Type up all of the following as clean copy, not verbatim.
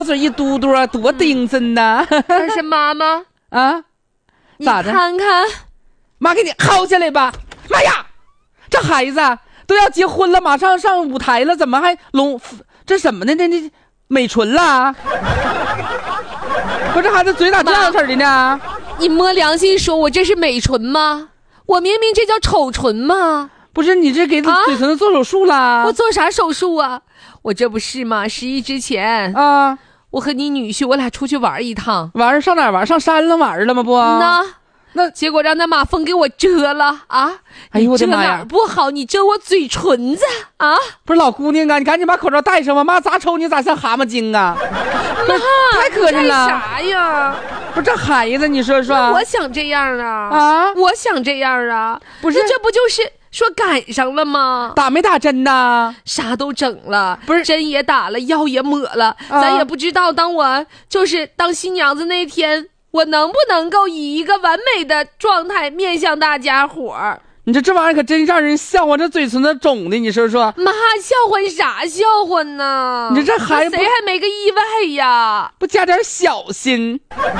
嘴一嘟嘟啊，多精神呐！ 但是妈妈啊，咋的？ 你看看， 妈给你薅下来吧！妈呀，这孩子都要结婚了，马上上舞台了，怎么还这什么呢？这美唇了？不是，这孩子嘴咋这样式的呢？ 你摸良心说，我这是美唇吗？我明明这叫丑唇吗？ 不是，你这给嘴唇做手术了？ 我做啥手术啊？我这不是吗？11之前啊， 我和你女婿我俩出去玩一趟。 玩上哪儿玩？上山了玩了吗？不？那结果让那马蜂给我蛰了啊！ 哎呦我的妈呀！ 哪儿不好？你蛰我嘴唇子啊！ 不是老姑娘啊，你赶紧把口罩戴上吧！妈咋瞅你咋像蛤蟆精啊？ 妈， 太可怜了！ 啥呀？ 不是这孩子，你说说， 我想这样啊！ 啊， 我想这样啊！ 不是， 这不就是说赶上了吗？ 打没打针呐？ 啥都整了， 不是针也打了，药也抹了，咱也不知道当新娘子那天。我能不能够以一个完美的状态面向大家伙儿？ 你这玩意儿可真让人笑话，这嘴唇子肿的，你说说。 妈，笑话啥笑话呢？ 你这孩子谁还没个意外呀？ 不加点小心。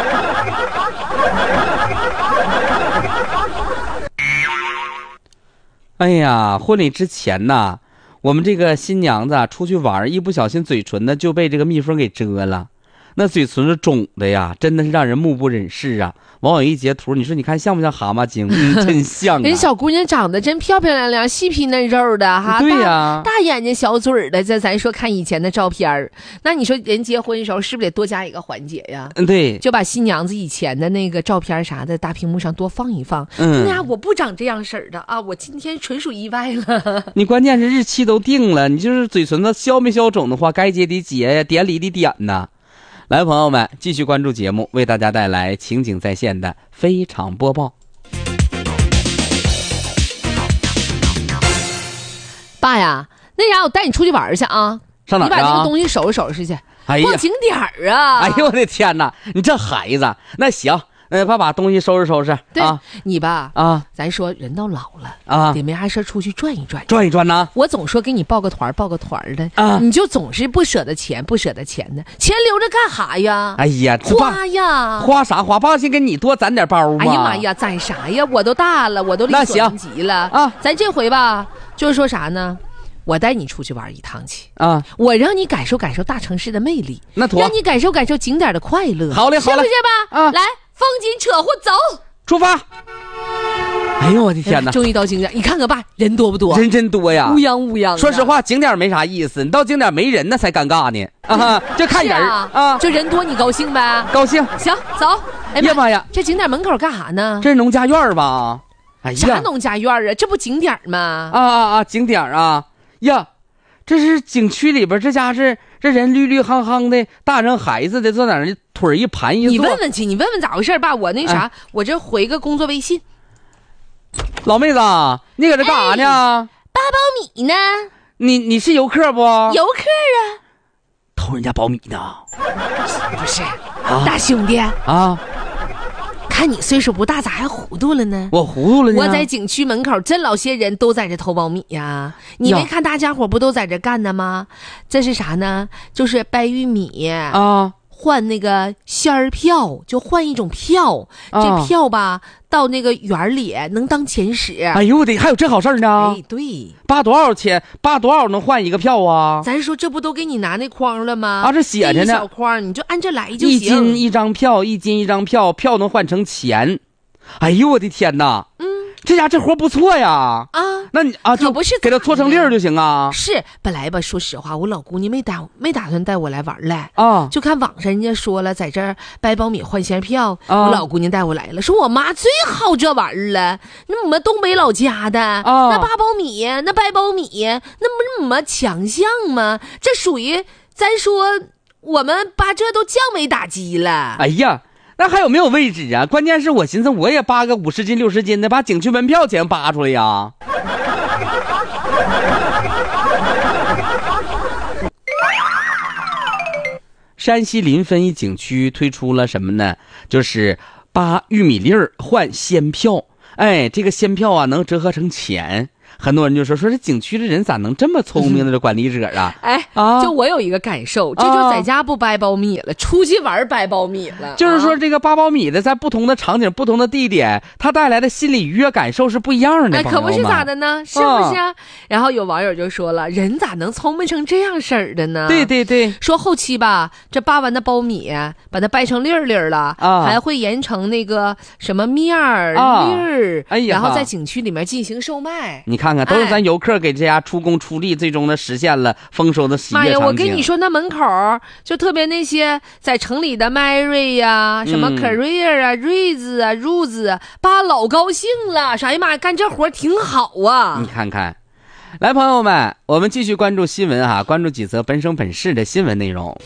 哎呀，婚礼之前呐，我们这个新娘子出去玩，一不小心嘴唇呢就被这个蜜蜂给蛰了。那嘴唇是肿的呀，真的是让人目不忍视啊！网友一截图，你说你看像不像蛤蟆精？真像啊！ 人小姑娘长得真漂漂亮亮，细皮嫩肉的哈。 对呀， 大眼睛小嘴儿的。咱说看以前的照片，那你说人结婚的时候是不是得多加一个环节呀？ 对， 就把新娘子以前的那个照片啥的大屏幕上多放一放。哎呀，我不长这样式儿的啊！我今天纯属意外了。 你关键是日期都定了，你就是嘴唇子消没消肿的话，该结的结呀，典礼的典呐。来，朋友们，继续关注节目，为大家带来情景再现的非常播报。 爸呀，那啥，我带你出去玩去啊！ 上哪儿啊？ 你把这个东西收拾收拾去。 哎呀， 逛景点儿啊！ 哎呦我的天哪，你这孩子，那行。爸把东西收拾收拾。 对啊， 你吧啊， 咱说人都老了啊， 得没啥事出去转一转， 转一转呢。 我总说给你报个团的啊，你就总是不舍得钱的，钱留着干啥呀？ 哎呀， 花呀， 花啥花？爸先给你多攒点包嘛。 哎呀妈呀，攒啥呀？我都大了，我都力所能及了啊。 咱这回吧，就是说啥呢？我带你出去玩一趟去啊！ 我让你感受感受大城市的魅力， 那妥， 让你感受感受景点的快乐。 好嘞，好嘞， 是不是吧？ 啊， 来，风紧扯呼，走， 出发！哎呦我的天哪！ 终于到景点，你看看吧，人多不多？ 人真多呀， 乌泱乌泱。 说实话，景点没啥意思，你到景点没人那才尴尬呢。啊，就看人啊， 就人多你高兴呗？ 高兴。 行，走。 哎呀妈呀， 这景点门口干啥呢？ 这是农家院吧？哎呀， 啥农家院啊？这不景点吗？ 啊，景点啊呀！这是景区里边，这家是这人绿绿夯夯的，大人孩子的坐在那腿一盘一坐。 你问问去，你问问咋回事吧。我那啥，我这回个工作微信。 老妹子，你搁这干啥呢？ 扒苞米呢。 你是游客不？ 游客啊。 偷人家苞米呢？ 不是，大兄弟啊。 看你岁数不大，咋还糊涂了呢？ 我糊涂了呢。 我在景区门口，真老些人都在这偷苞米呀。你没看大家伙不都在这干呢吗？这是啥呢？就是掰玉米啊， 换那个仙儿票，就换一种票。这票吧，到那个园里能当钱使。 哎呦我的，还有这好事呢！ 哎，对， 扒多少钱？扒多少能换一个票啊？ 咱说这不都给你拿那筐了吗？ 啊，这写着呢， 小筐，你就按这来就行。 1斤1张票，1斤1张票，票能换成钱。哎呦我的天哪！这家这活不错呀！ 啊， 那你啊，就不是给他搓成粒儿就行啊。 是，本来吧，说实话，我老姑娘没打算带我来玩来啊。 就看网上人家说了，在这儿掰苞米换仙票，我老姑娘带我来了，说我妈最好这玩意儿了。那我们东北老家的那扒苞米，那掰苞米，那不是我们强项吗？这属于咱说我们把这都降维打击了。 哎呀。那还有没有位置啊？关键是我寻思我也扒个50斤60斤的，把景区门票钱扒出来呀。山西临汾一景区推出了什么呢？就是扒玉米粒儿换仙票。哎，这个仙票啊能折合成钱。 很多人就说这景区的人咋能这么聪明的这管理者啊？ 就我有一个感受，这就在家不掰苞米了，出去玩掰苞米了。 就是说这个扒苞米的在不同的场景、不同的地点，它带来的心理愉悦感受是不一样的。 可不是咋的呢？是不是啊？然后有网友就说了，人咋能聪明成这样式儿的呢？ 对， 说后期吧，这扒完的苞米把它掰成粒儿粒儿了，还会研成那个什么面儿粒儿，然后在景区里面进行售卖。 你看看，都是咱游客给这家出工出力，最终的实现了丰收的喜悦场景。 妈呀，我跟你说，那门口就特别那些在城里的 Mary 呀、什么 Career 啊、瑞子啊、入子，爸老高兴了，说哎呀妈呀，干这活挺好啊！ 你看看。来，朋友们，我们继续关注新闻啊，关注几则本省本市的新闻内容。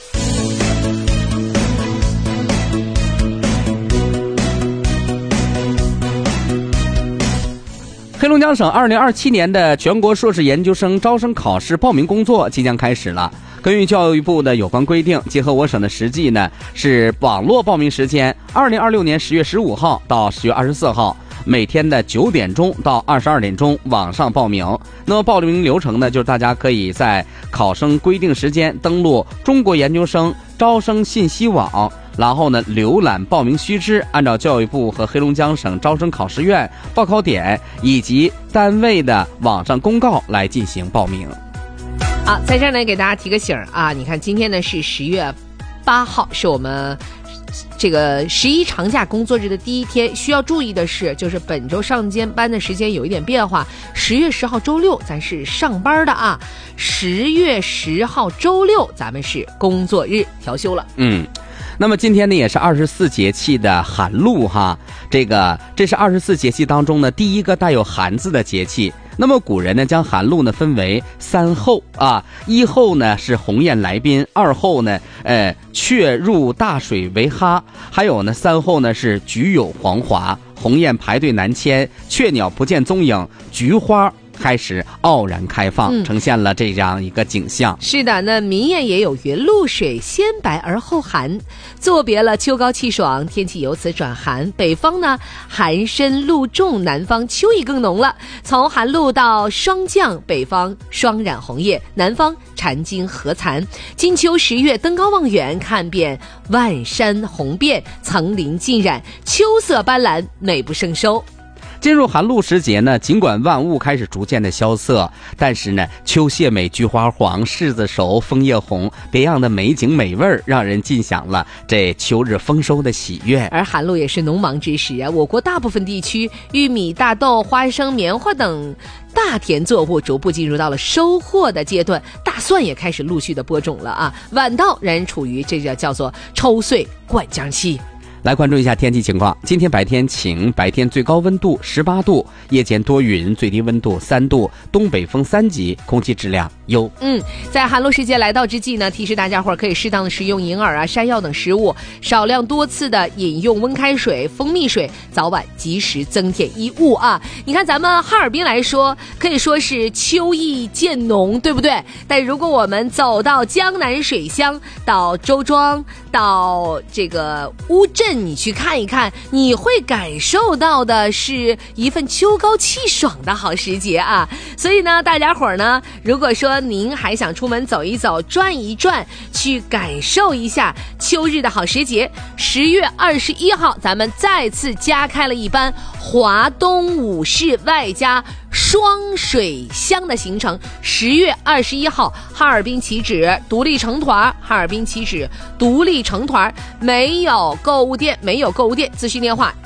黑龙江省2027年的全国硕士研究生招生考试报名工作即将开始了。根据教育部的有关规定，结合我省的实际呢，是网络报名时间2026年10月15号到10月24号。每天的9点钟到22点钟网上报名。那么报名流程呢，就是大家可以在考生规定时间登录中国研究生招生信息网，然后呢浏览报名须知，按照教育部和黑龙江省招生考试院报考点以及单位的网上公告来进行报名。 好，在这儿呢给大家提个醒啊，你看今天呢是10月8号，是我们这个11长假工作日的第一天。需要注意的是，就是本周上班的时间有一点变化。10月10号周六咱是上班的啊，10月10号周六咱们是工作日，调休了。 那么今天呢也是24节气的寒露哈，这是24节气当中呢第一个带有寒字的节气。那么古人呢将寒露呢分为3候啊，一候呢是鸿雁来宾，二候呢雀入大水为哈，还有呢3候呢是菊有黄华，鸿雁排队南迁，雀鸟不见踪影，菊花开始傲然开放，呈现了这样一个景象。 是的，那民谚也有云，露水先白而后寒，作别了秋高气爽，天气由此转寒。北方呢寒深露重，南方秋意更浓了。从寒露到霜降，北方霜染红叶，南方蝉惊禾残。金秋10月登高望远，看遍万山红遍，层林尽染，秋色斑斓，美不胜收。 进入寒露时节呢，尽管万物开始逐渐的萧瑟，但是呢，秋蟹美，菊花黄，柿子熟，枫叶红，别样的美景美味让人尽享了这秋日丰收的喜悦。 而寒露也是农忙之时啊，我国大部分地区玉米、大豆、花生、棉花等大田作物逐步进入到了收获的阶段，大蒜也开始陆续的播种了啊，晚稻仍处于这叫做抽穗灌浆期。 来关注一下天气情况。今天白天晴，白天最高温度18度，夜间多云，最低温度3度，东北风3级，空气质量优。 在寒露时节来到之际呢，提示大家伙可以适当的食用银耳啊、山药等食物，少量多次的饮用温开水、蜂蜜水，早晚及时增添衣物啊。你看咱们哈尔滨来说，可以说是秋意渐浓，对不对？但如果我们走到江南水乡，到周庄，到这个乌镇，你去看一看，你会感受到的是一份秋高气爽的好时节啊。所以呢，大家伙儿呢，如果说您还想出门走一走、转一转，去感受一下秋日的好时节，10月21号咱们再次加开了一班华东五市外加双水乡的行程。10月21号哈尔滨起止独立成团，哈尔滨起止独立成团，没有购物店，咨询电话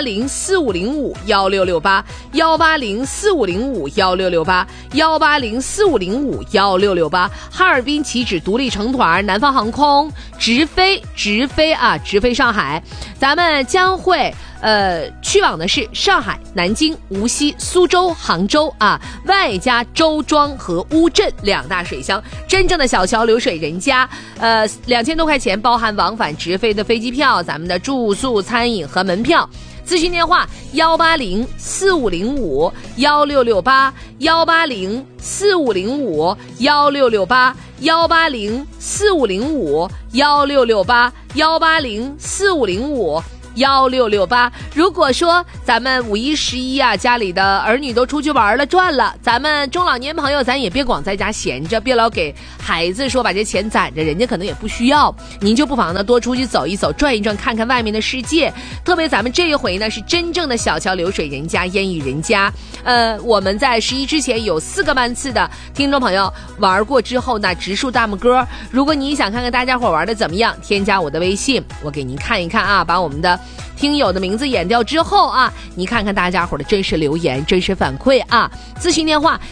18045051668，18045051668，18045051668。哈尔滨起止独立成团，南方航空直飞上海，咱们将会去往的是上海、南京、无锡、苏州、杭州啊，外加周庄和乌镇2大水乡，真正的小桥流水人家。2000多块钱包含往返直飞的飞机票，咱们的住宿、餐饮和门票。咨询电话18045051668，18045051668，18045051668，18045051668。 1668。如果说咱们5、1、11啊，家里的儿女都出去玩了赚了，咱们中老年朋友咱也别光在家闲着，别老给孩子说把这钱攒着，人家可能也不需要，您就不妨呢多出去走一走，转一转，看看外面的世界。特别咱们这一回呢是真正的小桥流水人家，烟雨人家。我们在11之前有4个班次的听众朋友玩过之后呢，直竖大拇哥。如果你想看看大家伙玩的怎么样，添加我的微信，我给您看一看啊，把我们的听友的名字演掉之后啊，你看看大家伙的真实留言、真实反馈啊。咨询电话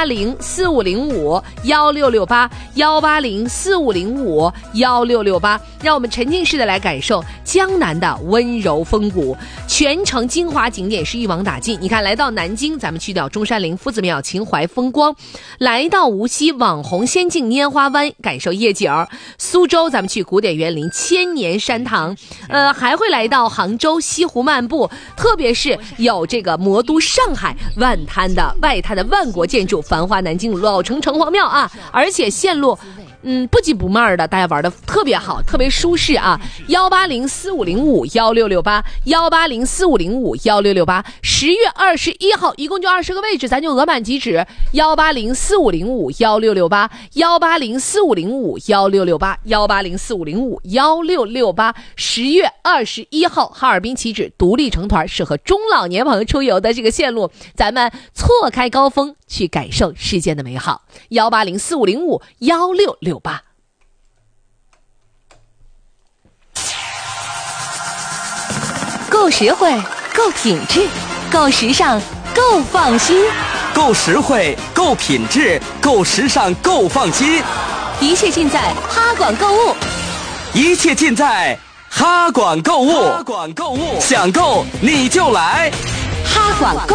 18045051668，18045051668，让我们沉浸式的来感受江南的温柔风骨。全程精华景点是一网打尽。你看，来到南京，咱们去掉中山陵、夫子庙、秦淮风光；来到无锡，网红仙境拈花湾，感受夜景；苏州，咱们去古典园林、千年山堂；还会来到杭州西湖漫步，特别是有这个魔都上海外滩的万国建筑，繁华南京老城城隍庙啊，而且线路不急不慢的，大家玩的特别好，特别舒适啊！18045051668，18045051668，10月21号，一共就20个位置，咱就额满即止。18045051668，18045051668，18045051668，10月21号，哈尔滨起止，独立成团，适合中老年朋友出游的这个线路，咱们错开高峰，去感受世间的美好。18045051668。够实惠，够品质，够时尚，够放心。 够实惠，够品质，够时尚，够放心。 一切尽在哈管购物， 一切尽在哈管购物。哈管购物，想购你就来哈管购